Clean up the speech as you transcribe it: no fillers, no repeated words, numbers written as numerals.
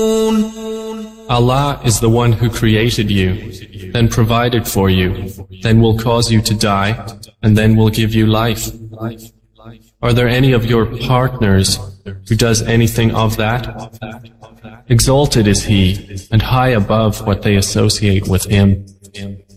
Allah is the one who created you, then provided for you, then will cause you to die, and then will give you life. Are there any of your partners who does anything of that? Exalted is He, and high above what they associate with Him.